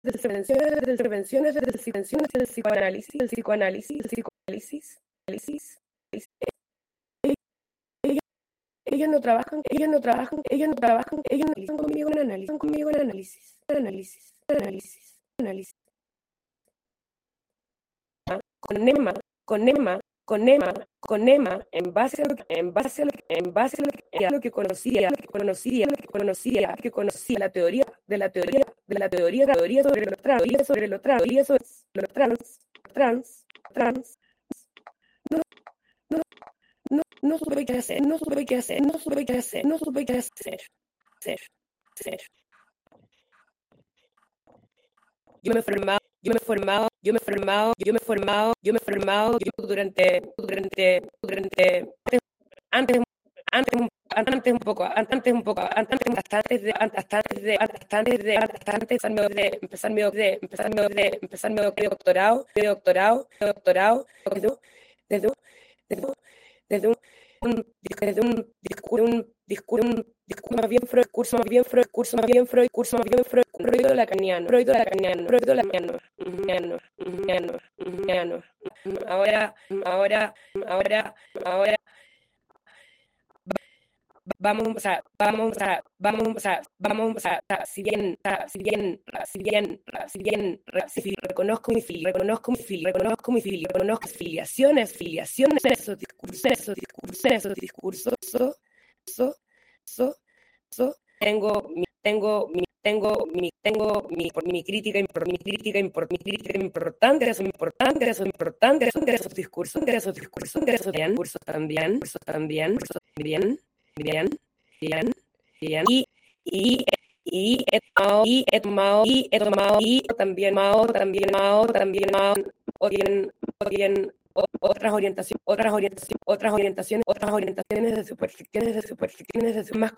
intervenciones del psicoanálisis, ellos no trabajan conmigo en análisis, con Emma, en base a lo que conocía la teoría sobre los trans, no supe qué hacer. Yo me he formado durante antes un poco, antes de empezar mi doctorado, desde un discurso más bien lacaniano. Ahora si bien reconozco mi filiaciones, esos discursos, tengo mi crítica importante, esos discursos también, y he tomado también otras orientaciones de su perspectiva más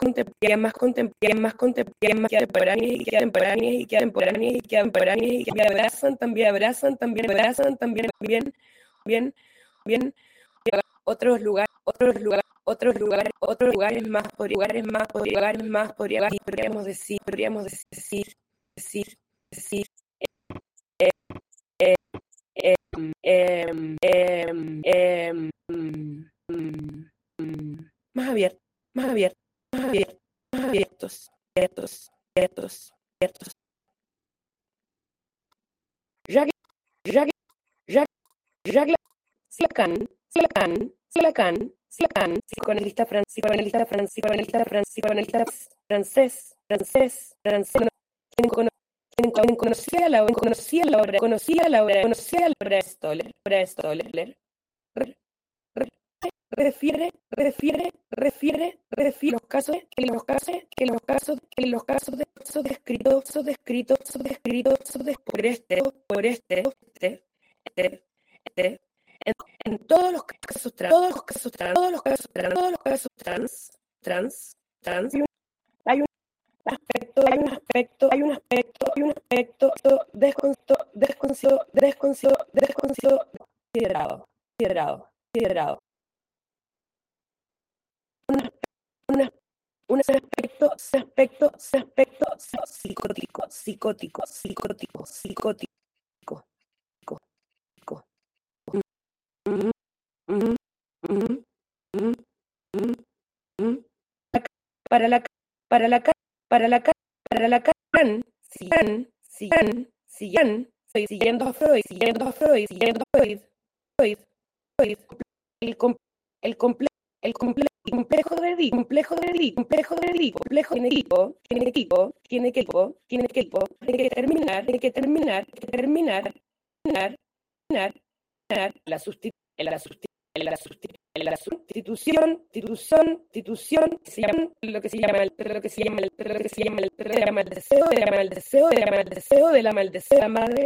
contemporáneas y que abrazan también otros lugares más, podríamos decir, más abiertos. Jacques Lacan, psicoanalista francés, quien conocía la obra de Stoller, refiere los casos descritos por en todos los casos trans, hay un aspecto desconsiderado. Un aspecto psicótico. Para la siguiendo a Freud, el complejo de Edipo tiene que terminar la sustitución se llama lo que se llama el deseo de la madre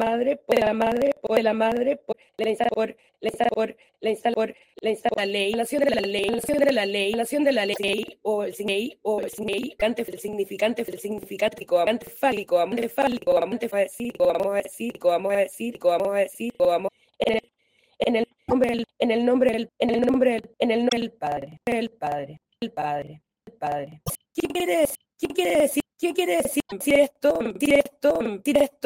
la legislación de la ley o el significante significativo amante fálico vamos a decir en el nombre del padre. ¿Qué quiere decir ¿Qué quiere decir esto?